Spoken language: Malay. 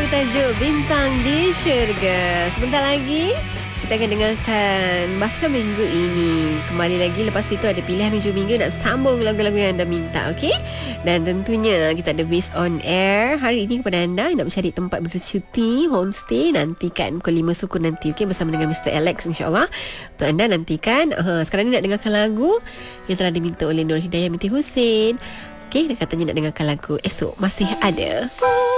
bertajuk Bintang di Syurga. Sebentar lagi kita akan dengarkan Baska Minggu ini. Kembali lagi, lepas itu ada pilihan hujung minggu, nak sambung lagu-lagu yang anda minta, okey? Dan tentunya kita ada Based on Air hari ini kepada anda yang nak mencari tempat bercuti, homestay. Nantikan pukul 5 suku nanti, okey, bersama dengan Mr. Alex, insyaAllah. Untuk anda nantikan. Sekarang ni nak dengarkan lagu yang telah diminta oleh Nur Hidayah binti Hussein. Okey, dia katanya nak dengarkan lagu Esok Masih Ada.